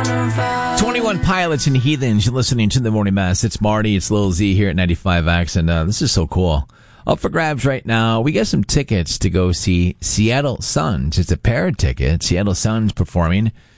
21 Pilots and Heathens. You're listening to The Morning Mass. It's Marty. It's Lil Z here at 95X. And this is so cool. Up for grabs right now. We got some tickets to go see Seattle Suns. It's a pair of tickets. Seattle Suns performing